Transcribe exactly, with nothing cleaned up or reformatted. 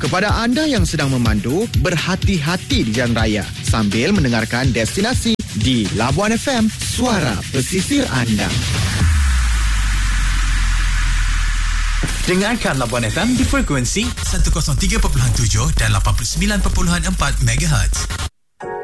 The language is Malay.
Kepada anda yang sedang memandu, berhati-hati di jalan raya sambil mendengarkan Destinasi di Labuan F M, suara pesisir anda. Dengarkan Labuan F M di frekuensi seratus tiga perpuluhan tujuh dan lapan puluh sembilan perpuluhan empat megahertz.